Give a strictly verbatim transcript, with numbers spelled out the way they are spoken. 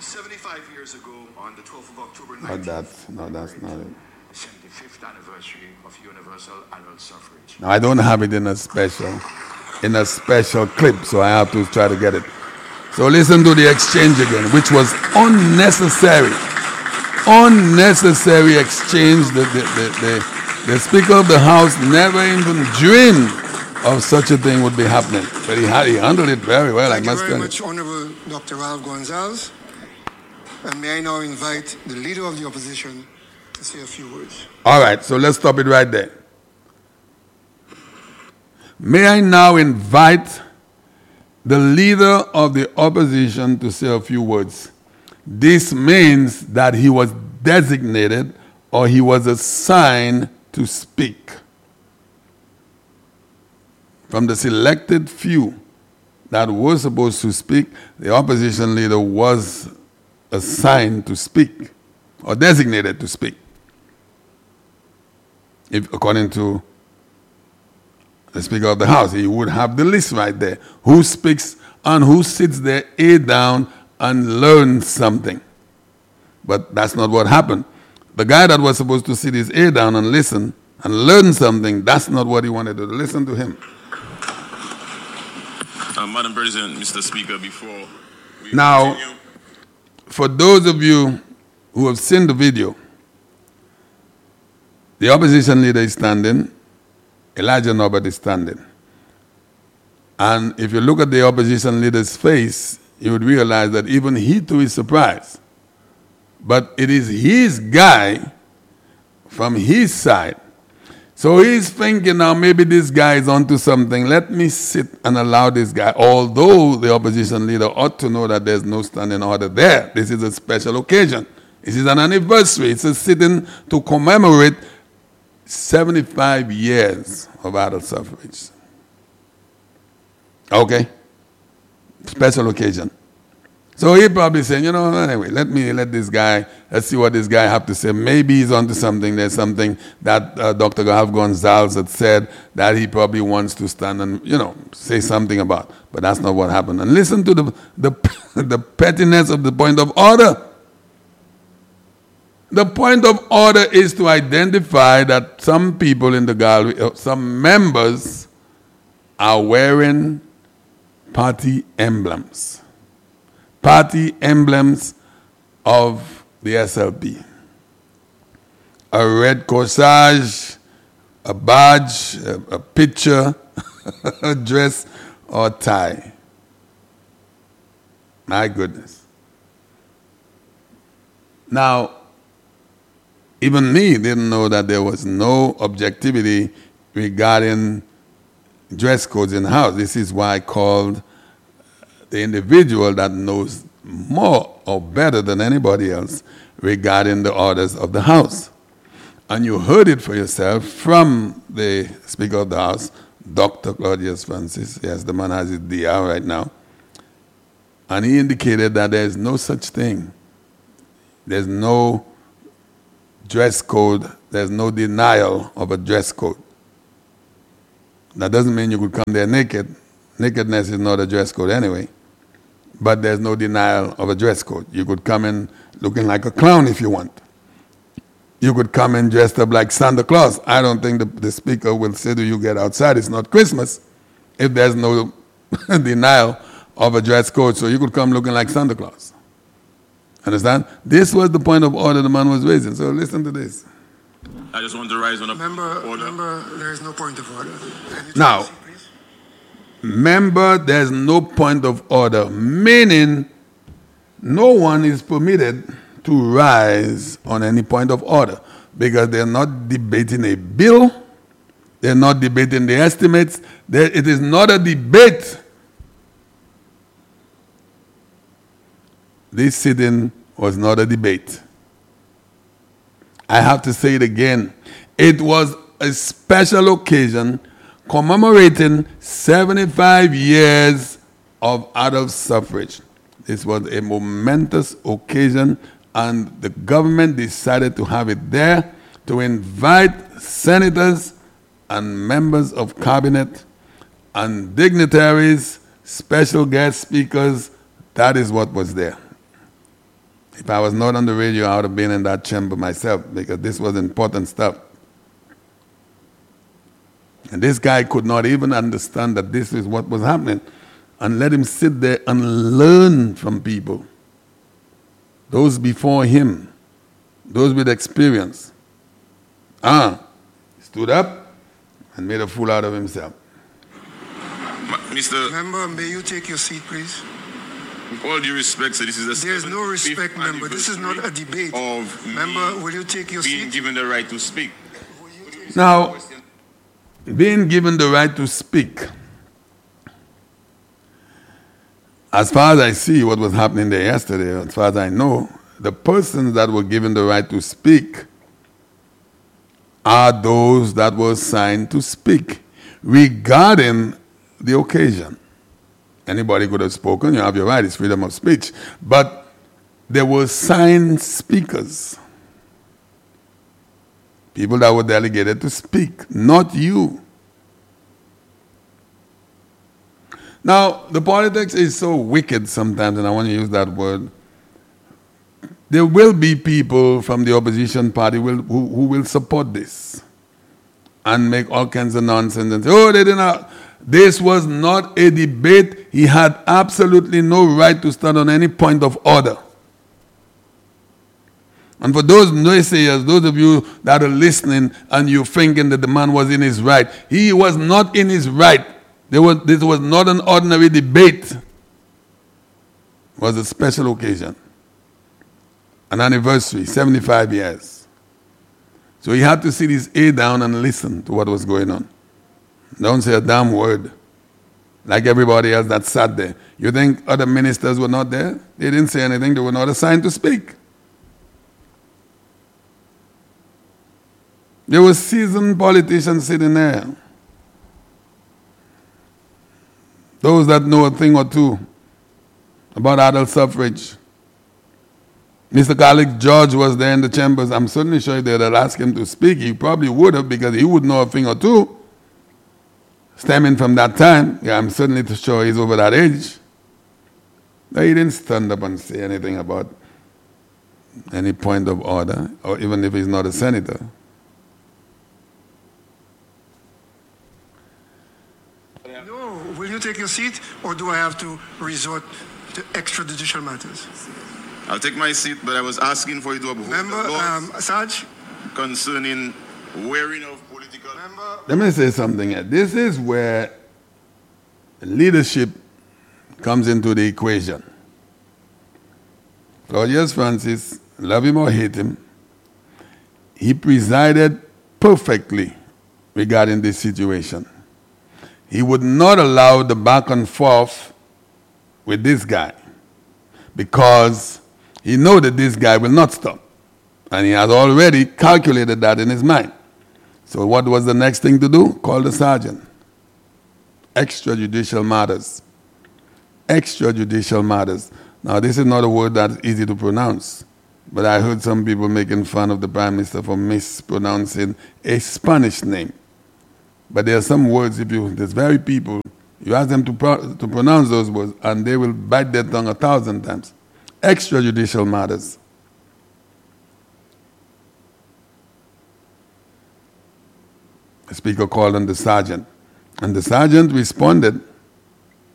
seventy-five years ago, on the twelfth of October, Not that. No, that's not it. the seventy-fifth anniversary of universal adult suffrage. No, I don't have it in a special, in a special clip, so I have to try to get it. So listen to the exchange again, which was unnecessary. Unnecessary exchange. The, the, the, the, the Speaker of the House never even dreamed of such a thing would be happening. But he, had, he handled it very well, Thank I must you very tell much, you. Honorable Doctor Ralph Gonzalez. And may I now invite the Leader of the Opposition to say a few words. All right, so let's stop it right there. May I now invite the Leader of the Opposition to say a few words. This means that he was designated or he was assigned to speak. From the selected few that were supposed to speak, the opposition leader was assigned to speak or designated to speak. If, according to the Speaker of the House, he would have the list right there. Who speaks and who sits their ear down and learns something. But that's not what happened. The guy that was supposed to sit his ear down and listen and learn something, that's not what he wanted to do. Listen to him. Uh, Madam President, Mister Speaker, before we Now, continue. for those of you who have seen the video, the opposition leader is standing, Elijah Norbert is standing. And if you look at the opposition leader's face, you would realize that even he too is surprised. But it is his guy from his side. So he's thinking now maybe this guy is onto something. Let me sit and allow this guy. Although the opposition leader ought to know that there's no standing order there. This is a special occasion. This is an anniversary. It's a sitting to commemorate seventy-five years of adult suffrage. Okay? Special occasion. So he probably saying, you know, anyway, let me let this guy, let's see what this guy have to say. Maybe he's onto something. There's something that uh, Doctor Ralph Gonzalez had said that he probably wants to stand and, you know, say something about. But that's not what happened. And listen to the, the, the pettiness of the point of order. The point of order is to identify that some people in the gallery, uh, some members are wearing party emblems. Party emblems of the S L P. A red corsage, a badge, a, a picture, a dress, or tie. My goodness. Now, even me didn't know that there was no objectivity regarding dress codes in the house. This is why I called the individual that knows more or better than anybody else regarding the orders of the House. And you heard it for yourself from the Speaker of the House, Doctor Claudius Francis. Yes, the man has his D R right now. And he indicated that there is no such thing. There's no dress code. There's no denial of a dress code. That doesn't mean you could come there naked. Nakedness is not a dress code anyway. But there's no denial of a dress code. You could come in looking like a clown if you want. You could come in dressed up like Santa Claus. I don't think the, the speaker will say to you, get outside, it's not Christmas, if there's no denial of a dress code. So you could come looking like Santa Claus. Understand? This was the point of order the man was raising. So listen to this. I just want to rise on a Member, order. member, there is no point of order. Can you Now, proceed, please? Member, there's no point of order, meaning no one is permitted to rise on any point of order because they're not debating a bill, they're not debating the estimates, there, it is not a debate. This sitting was not a debate. I have to say it again. It was a special occasion commemorating seventy-five years of adult suffrage. This was a momentous occasion, and the government decided to have it there to invite senators and members of cabinet and dignitaries, special guest speakers. That is what was there. If I was not on the radio, I would have been in that chamber myself because this was important stuff. And this guy could not even understand that this is what was happening, and let him sit there and learn from people. Those before him, those with experience. Ah, stood up and made a fool out of himself. Mister Member, may you take your seat, please? With all due respect, sir, this is a There is no respect, seventy-fifth member. This is not a debate. Of Member, me will you take your being seat? given the right to speak. Now, being given the right to speak, as far as I see what was happening there yesterday, as far as I know, the persons that were given the right to speak are those that were assigned to speak regarding the occasion. Anybody could have spoken, you have your right, it's freedom of speech. But there were assigned speakers, people that were delegated to speak, not you. Now, the politics is so wicked sometimes, and I want to use that word. There will be people from the opposition party will, who, who will support this and make all kinds of nonsense and say, oh, they didn't. This was not a debate. He had absolutely no right to stand on any point of order. And for those naysayers, those of you that are listening and you're thinking that the man was in his right, he was not in his right. There was, this was not an ordinary debate. It was a special occasion. An anniversary, seventy-five years. So he had to sit his ear down and listen to what was going on. Don't say a damn word. Like everybody else that sat there. You think other ministers were not there? They didn't say anything. They were not assigned to speak. There were seasoned politicians sitting there. Those that know a thing or two about adult suffrage. Mister Khalid George was there in the chambers. I'm certainly sure if they had asked him to speak, he probably would have, because he would know a thing or two. Stemming from that time, yeah, I'm certainly sure he's over that age. But he didn't stand up and say anything about any point of order, or even if he's not a senator. No, will you take your seat, or do I have to resort to extrajudicial matters? I'll take my seat, but I was asking for you to uphold Member, the laws um, Sarge? concerning wearing of political... Member, Let me say something here. This is where leadership comes into the equation. Claudius Francis, love him or hate him, he presided perfectly regarding this situation. He would not allow the back and forth with this guy because he knows that this guy will not stop. And he has already calculated that in his mind. So what was the next thing to do? Call the sergeant. Extrajudicial matters. Extrajudicial matters. Now, this is not a word that's easy to pronounce, but I heard some people making fun of the Prime Minister for mispronouncing a Spanish name. But there are some words, if you, there's very people, you ask them to, pro, to pronounce those words, and they will bite their tongue a thousand times. Extrajudicial matters. The speaker called on the sergeant, and the sergeant responded